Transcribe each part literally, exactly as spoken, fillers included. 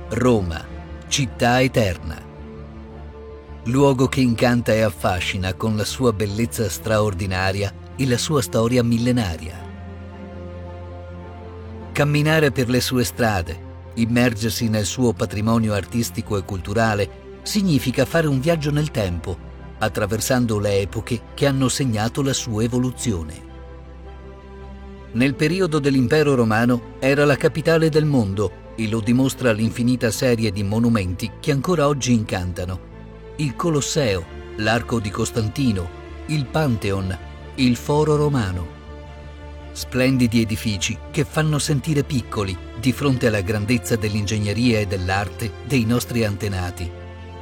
Roma, città eterna. Luogo che incanta e affascina con la sua bellezza straordinaria e la sua storia millenaria. Camminare per le sue strade, immergersi nel suo patrimonio artistico e culturale, significa fare un viaggio nel tempo, attraversando le epoche che hanno segnato la sua evoluzione. Nel periodo dell'Impero Romano era la capitale del mondo e lo dimostra l'infinita serie di monumenti che ancora oggi incantano. Il Colosseo, l'Arco di Costantino, il Pantheon, il Foro Romano. Splendidi edifici che fanno sentire piccoli di fronte alla grandezza dell'ingegneria e dell'arte dei nostri antenati.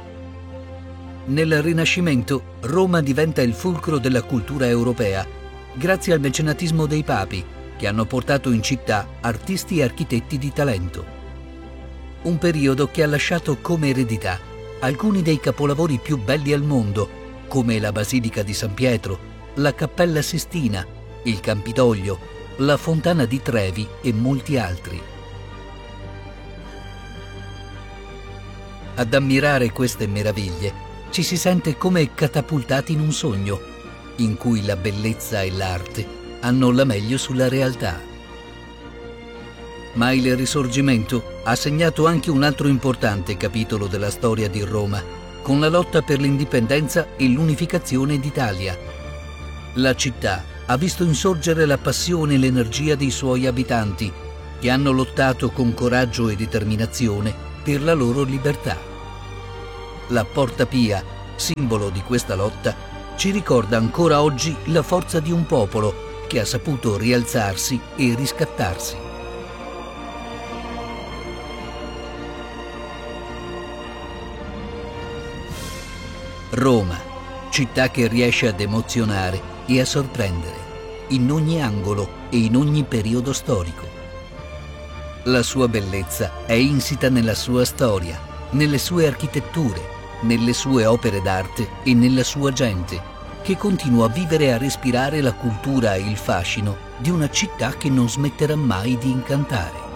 Nel Rinascimento Roma diventa il fulcro della cultura europea, grazie al mecenatismo dei papi, che hanno portato in città artisti e architetti di talento. Un periodo che ha lasciato come eredità alcuni dei capolavori più belli al mondo, come la Basilica di San Pietro, la Cappella Sistina, il Campidoglio, la Fontana di Trevi e molti altri. Ad ammirare queste meraviglie ci si sente come catapultati in un sogno, in cui la bellezza e l'arte hanno la meglio sulla realtà. Ma il Risorgimento ha segnato anche un altro importante capitolo della storia di Roma, con la lotta per l'indipendenza e l'unificazione d'Italia. La città ha visto insorgere la passione e l'energia dei suoi abitanti, che hanno lottato con coraggio e determinazione per la loro libertà. La Porta Pia, simbolo di questa lotta, ci ricorda ancora oggi la forza di un popolo che ha saputo rialzarsi e riscattarsi. Roma, città che riesce ad emozionare e a sorprendere, in ogni angolo e in ogni periodo storico. La sua bellezza è insita nella sua storia, nelle sue architetture, nelle sue opere d'arte e nella sua gente, che continua a vivere e a respirare la cultura e il fascino di una città che non smetterà mai di incantare.